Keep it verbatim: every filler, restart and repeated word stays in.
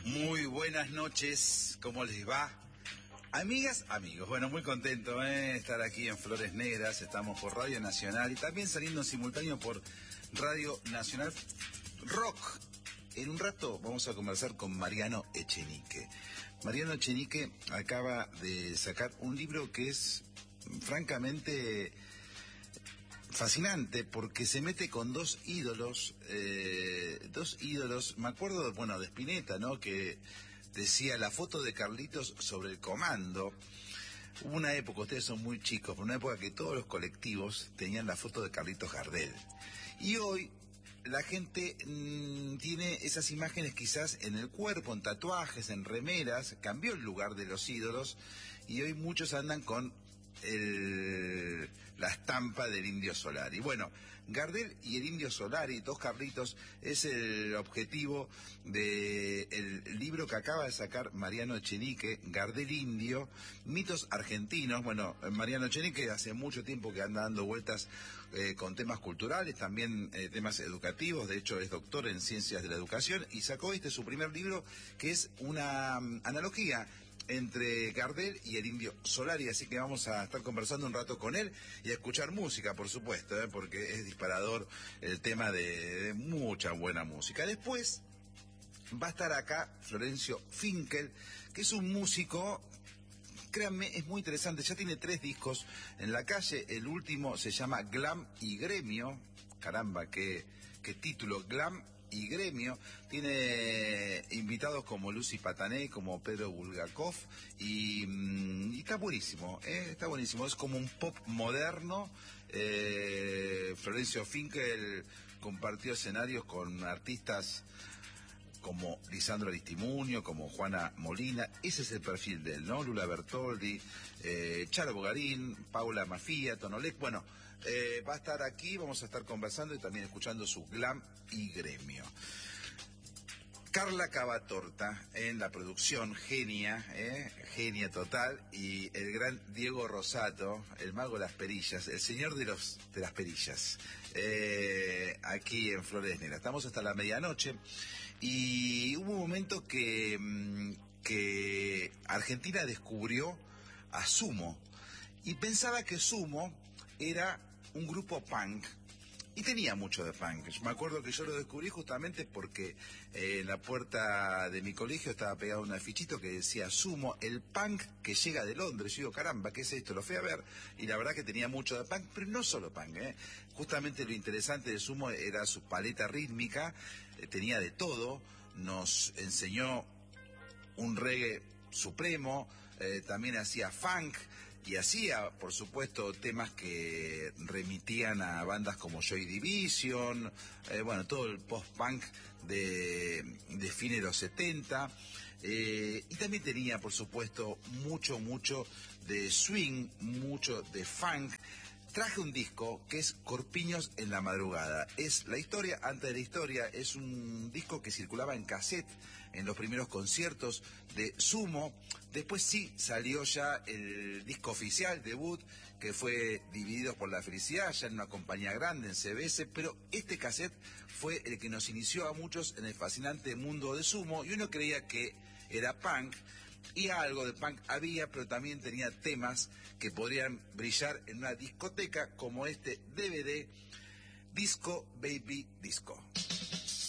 Muy buenas noches, ¿cómo les va? Amigas, amigos, bueno, muy contento de ¿eh? estar aquí en Flores Negras, estamos por Radio Nacional y también saliendo en simultáneo por Radio Nacional Rock. En un rato vamos a conversar con Mariano Echenique. Mariano Echenique acaba de sacar un libro que es francamente fascinante porque se mete con dos ídolos, eh, dos ídolos, me acuerdo, bueno, de Spinetta, ¿no?, que decía la foto de Carlitos sobre el comando. Hubo una época, ustedes son muy chicos, pero una época que todos los colectivos tenían la foto de Carlitos Gardel. Y hoy la gente mmm, tiene esas imágenes quizás en el cuerpo, en tatuajes, en remeras, cambió el lugar de los ídolos y hoy muchos andan con el, la estampa del Indio Solari. Bueno, Gardel y el Indio Solari, dos Carlitos, es el objetivo del libro que acaba de sacar Mariano Echenique, Gardel Indio, mitos argentinos. Bueno, Mariano Echenique hace mucho tiempo que anda dando vueltas eh, con temas culturales, también eh, temas educativos, de hecho es doctor en ciencias de la educación y sacó este su primer libro que es una um, analogía entre Gardel y el Indio Solari, así que vamos a estar conversando un rato con él y a escuchar música, por supuesto, ¿eh? porque es disparador el tema de, de mucha buena música. Después va a estar acá Florencio Finkel, que es un músico, créanme, es muy interesante, ya tiene tres discos en la calle, el último se llama Glam y Gremio, caramba, qué, qué título, Glam y Gremio, tiene invitados como Lucy Patané, como Pedro Bulgakov, y, y está buenísimo, ¿eh? está buenísimo, es como un pop moderno. eh, Florencio Finkel compartió escenarios con artistas como Lisandro Aristimuño, como Juana Molina, ese es el perfil de él, ¿no? Lula Bertoldi, eh, Charo Bogarín, Paula Mafia, Tonolec, bueno, eh, va a estar aquí, vamos a estar conversando y también escuchando su Glam y Gremio. Carla Cavatorta en la producción, genia, eh, genia total, y el gran Diego Rosato, el mago de las perillas, el señor de los de las perillas, eh, aquí en Flores Negras. Estamos hasta la medianoche y hubo un momento que, que Argentina descubrió a Sumo y pensaba que Sumo era un grupo punk. Y tenía mucho de punk. Me acuerdo que yo lo descubrí justamente porque eh, en la puerta de mi colegio estaba pegado un afichito que decía Sumo, el punk que llega de Londres. Yo digo, caramba, ¿qué es esto? Lo fui a ver y la verdad que tenía mucho de punk, pero no solo punk, ¿eh? Justamente lo interesante de Sumo era su paleta rítmica, eh, tenía de todo, nos enseñó un reggae supremo, eh, también hacía funk, y hacía, por supuesto, temas que remitían a bandas como Joy Division, eh, bueno, todo el post-punk de, de fines de los setenta, eh, y también tenía, por supuesto, mucho, mucho de swing, mucho de funk. Traje un disco que es Corpiños en la madrugada. Es la historia antes de la historia, es un disco que circulaba en cassette en los primeros conciertos de Sumo. Después sí salió ya el disco oficial, debut, que fue Divididos por la Felicidad, ya en una compañía grande, en C B S, pero este cassette fue el que nos inició a muchos en el fascinante mundo de Sumo, y uno creía que era punk, y algo de punk había, pero también tenía temas que podrían brillar en una discoteca, como este D V D, Disco Baby Disco.